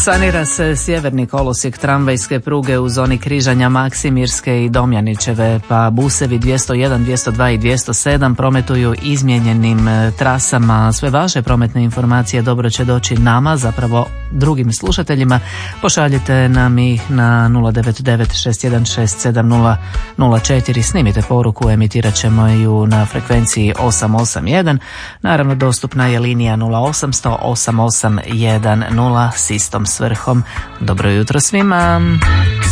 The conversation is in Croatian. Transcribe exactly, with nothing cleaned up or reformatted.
Sanira se sjeverni kolosijek tramvajske pruge u zoni križanja Maksimirske i Domjanićeve, pa busevi dvjesto jedan, dvjesto dva i dvjesto sedam prometuju izmijenjenim trasama. Sve vaše prometne informacije dobro će doći nama, zapravo drugim slušateljima. Pošaljite nam ih na nula devet devet šest jedan šest sedam nula nula četiri, snimite poruku, emitirat ćemo ju na frekvenciji osam osam jedan. Naravno, dostupna je linija nula osamsto osam osam jedan nula s istom svrhom. Dobro jutro svima.